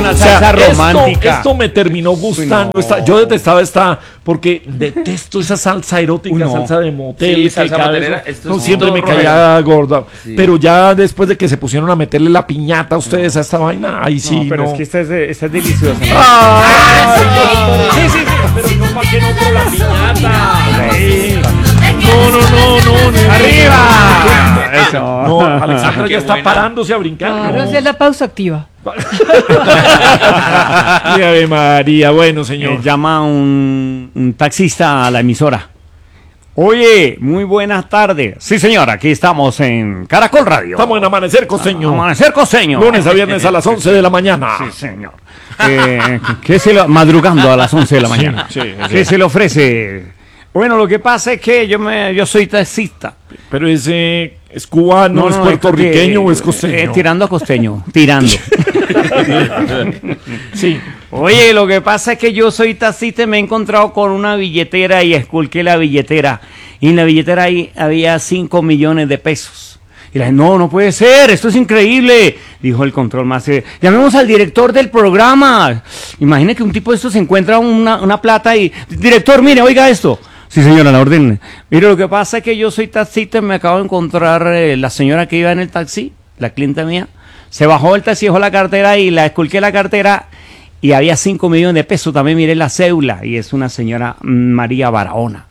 una salsa romántica. Esto me terminó gustando. Uy, no. Yo detestaba esta, porque detesto esa salsa erótica, Uy, no. salsa de motel. Sí, que salsa cada motelera, vez- esto no, es siempre me todo caía gorda. Sí. Pero ya después de que se pusieron a meterle la piñata a ustedes a esta vaina, ahí sí. No, pero no. es que esta es deliciosa. Sí, pero no para que no con la piñata. Sí. No. ¡Arriba! Eso. No, Alexandra Qué ya está buena. parándose a brincar. Claro, No. esa es la pausa activa. Ay, Ave María, bueno, señor. Llama un taxista a la emisora. Oye, muy buenas tardes. Sí, señor, aquí estamos en Caracol Radio. Estamos en Amanecer Costeño. Amanecer Costeño. Lunes a viernes a las 11 de la mañana. Sí, señor. Madrugando a las 11 de la mañana. sí, ¿Qué se le ofrece? Bueno, lo que pasa es que yo soy taxista. Pero ese es cubano, es puertorriqueño o es costeño. Tirando a costeño, tirando. Sí. Oye, lo que pasa es que yo soy taxista y me he encontrado con una billetera y esculqué la billetera. Y en la billetera ahí había 5 millones de pesos. Y la gente, no puede ser, esto es increíble. Dijo el control más. Llamemos al director del programa. Imagine que un tipo de estos se encuentra una plata y... Director, mire, oiga esto. Sí, señora, la orden. Mire, lo que pasa es que yo soy taxista y me acabo de encontrar la señora que iba en el taxi, la clienta mía. Se bajó del taxi, dejó la cartera y la esculqué la cartera y había 5 millones de pesos. También miré la cédula y es una señora María Barahona.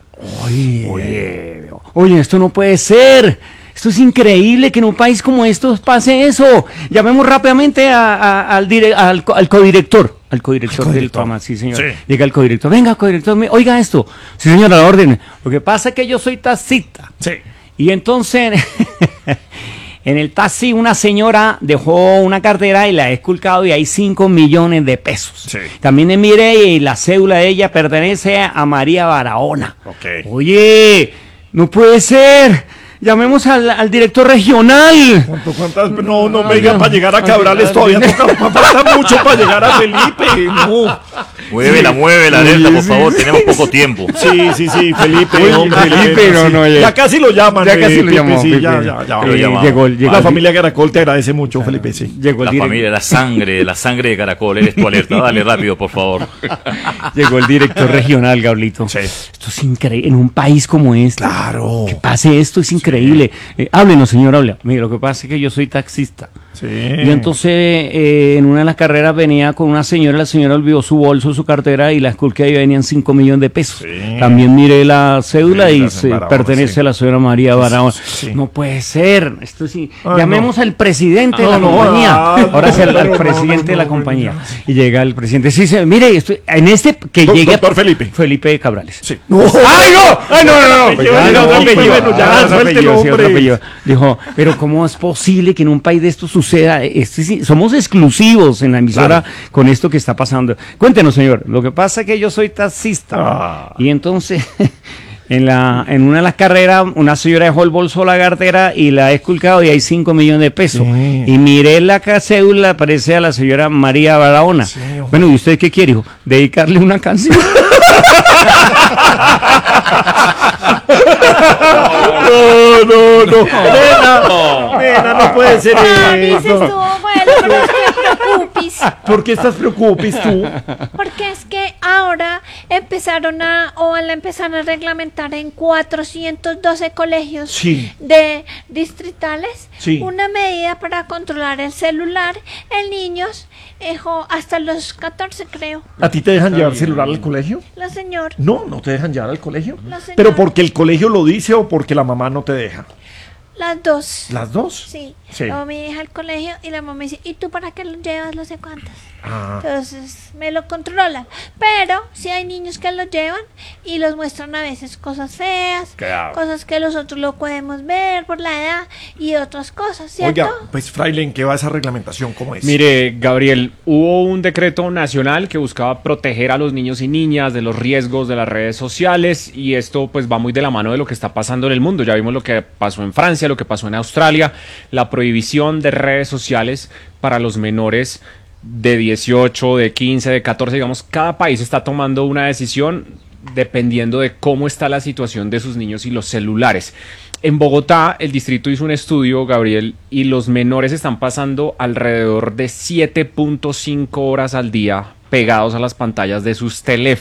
Oye, esto no puede ser. Esto es increíble que en un país como estos pase eso. Llamemos rápidamente al codirector. Al codirector del programa, sí, señor. Sí. Llega el codirector. Venga, codirector, oiga esto. Sí, señora, la orden. Lo que pasa es que yo soy taxista. Sí. Y entonces, en el taxi, una señora dejó una cartera y la he esculcado y hay 5 millones de pesos. Sí. También miré y la cédula de ella pertenece a María Barahona. Ok. Oye, no puede ser. Llamemos al director regional. ¿Cuántas? No, me digan para llegar a Cabrales todavía falta mucho para llegar a Felipe. No. Muévela, Alerta, por favor, tenemos poco tiempo. Sí, Felipe. Oye, hombre, Felipe, sí. no, Ya casi lo llaman. Ya casi lo Pipe, llamó. Sí, Pipe. ya. Lo llamamos. Llegó La familia Caracol te agradece mucho, Felipe, sí. Llegó el La familia, la sangre de Caracol, eres tu Alerta. Dale rápido, por favor. Llegó el director regional, Gablito. Sí. Esto es increíble. En un país como este. Claro. Que pase esto es increíble. Háblenos, señor, hable. Mire, lo que pasa es que yo soy taxista. Sí. Y entonces en una de las carreras venía con una señora, la señora olvidó su bolso, su cartera y la esculqué y venían 5 millones de pesos. Sí. También miré la cédula Sí, y Barahona, pertenece sí. a la señora María Barahona. Sí. No puede ser. Esto sí. Ay, Llamemos al presidente de la no, compañía. Ahora sí, al pero presidente de la no, compañía. no. Y llega el presidente. Sí, mire, en este que llegue Doctor Felipe. Felipe Cabrales. Sí. ¡Ay, no! ¡Ay, no! Bueno, ya, suéltelo, hombre. Dijo, pero ¿cómo es posible que en un país de esto suceda? Somos exclusivos en la emisora con esto que está pasando. Cuéntenos, señor. Lo que pasa es que yo soy taxista. Y entonces, en una de las carreras, una señora dejó el bolso, la cartera y la he esculcado y hay 5 millones de pesos. Sí. Y miré la cédula, parece a la señora María Barahona. Sí, Bueno, ¿y usted qué quiere, hijo? Dedicarle una canción. No. Nena, no puede ser Mami, se eso. estuvo bueno, pero es que preocupes. ¿Por qué estás preocupes tú? Porque es que ahora empezaron a reglamentar en 412 colegios Sí. de distritales Sí. una medida para controlar el celular en niños hasta los 14, creo. ¿A ti te dejan llevar celular al colegio? La señora. No te dejan llevar al colegio. No, señor. ¿Pero porque el colegio lo dice o porque la mamá no te deja? Las dos. ¿Las dos? Sí. Sí. Luego mi hija al colegio y la mamá dice, ¿y tú para qué lo llevas? No sé cuántas. Ah. Entonces me lo controlan. Pero sí hay niños que lo llevan y los muestran a veces cosas feas, Claro. cosas que nosotros lo podemos ver por la edad y otras cosas, ¿cierto? Oiga, pues Fraile, ¿en qué va esa reglamentación? ¿Cómo es? Mire, Gabriel, hubo un decreto nacional que buscaba proteger a los niños y niñas de los riesgos de las redes sociales y esto pues va muy de la mano de lo que está pasando en el mundo. Ya vimos lo que pasó en Francia, lo que pasó en Australia, la prohibición de redes sociales para los menores de 18, de 15, de 14, digamos, cada país está tomando una decisión dependiendo de cómo está la situación de sus niños y los celulares. En Bogotá, el distrito hizo un estudio, Gabriel, y los menores están pasando alrededor de 7.5 horas al día pegados a las pantallas de sus teléfonos.